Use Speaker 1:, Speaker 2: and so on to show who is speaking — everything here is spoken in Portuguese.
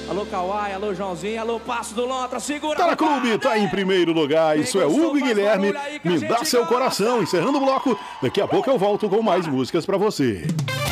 Speaker 1: Alô, Kawai, alô, Joãozinho, alô, Passo do Lontra, segura.
Speaker 2: Tá na Clube, tá em primeiro lugar. Isso é Hugo e Guilherme. Me dá seu coração. Encerrando o bloco. Daqui a pouco eu volto com mais músicas pra você.